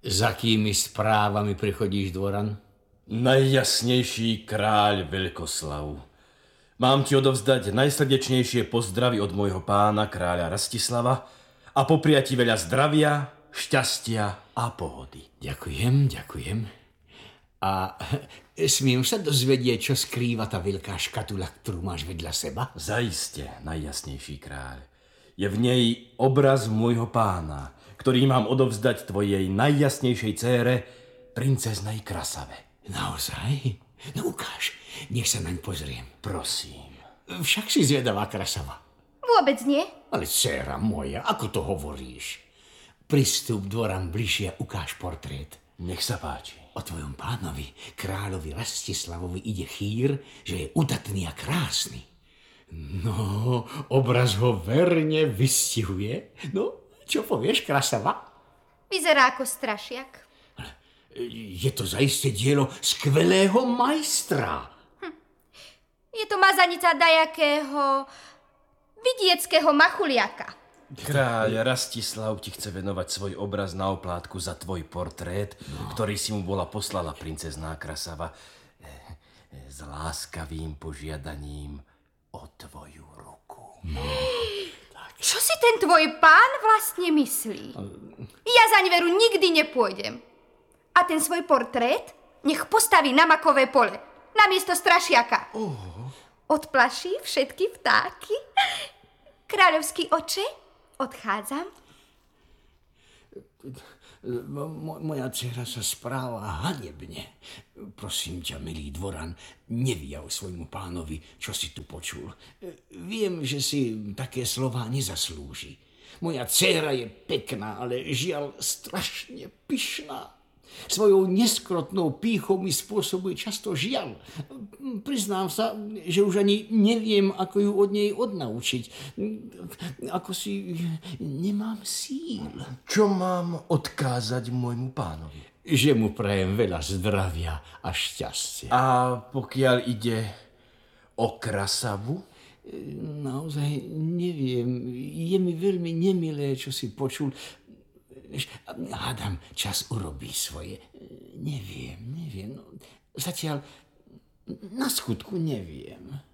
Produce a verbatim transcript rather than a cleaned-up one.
Za akými správami prichodíš, dvoran? Najjasnejší kráľ Veľkoslav. Mám ti odovzdať najsrdečnejšie pozdravy od môjho pána, kráľa Rastislava, a popriať ti veľa zdravia, šťastia a pohody. Ďakujem, ďakujem. A smiem sa dozvedieť, čo skrýva tá veľká škatula, ktorú máš vedľa seba? Zaiste, najjasnejší kráľ. Je v nej obraz môjho pána, ktorý mám odovzdať tvojej najjasnejšej dcére, princeznej Krasave. Naozaj? No ukáž, nech sa naň pozriem. Prosím. Však si zvedavá, Krasava. Vôbec nie. Ale dcéra moja, ako to hovoríš? Pristup, dvoran, bližšie, ukáž portrét. Nech sa páči. O tvojom pánovi, kráľovi Rastislavovi, ide chýr, že je udatný a krásny. No, obraz ho verne vystihuje. No, čo povieš, Krasava? Vyzerá ako strašiak. Je to zaiste dielo skvelého majstra. Hm. Je to mazanica dajakého vidieckého machuliaka. Kráľ Rastislav ti chce venovať svoj obraz na oplátku za tvoj portrét, no. ktorý si mu bola poslala princezná Krasava s láskavým požiadaním o tvoju ruku. No. Čo si ten tvoj pán vlastne myslí? Ja zaň veru nikdy nepôjdem. A ten svoj portrét nech postaví na makové pole, namiesto strašiaka. Oh. Odplaší všetky vtáky. Kráľovský oče, odchádzam. Moja dcera sa správa hanebne. Prosím ťa, milý dvoran, nevyjav svojmu pánovi, čo si tu počul. Viem, že si také slová nezaslúži. Moja dcera je pekná, ale žiaľ strašne pyšná. Svojou neskrotnou pýchou mi spôsobuje často žiaľ. Priznám sa, že už ani neviem, ako ju od nej odnaučiť. Ako si nemám síl. Čo mám odkázať môjmu pánovi? Že mu prajem veľa zdravia a šťastia. A pokiaľ ide o Krasavu? Naozaj neviem. Je mi veľmi nemilé, čo si počul. Hádam, čas urobí svoje. Neviem, neviem. Zatiaľ na skutku neviem.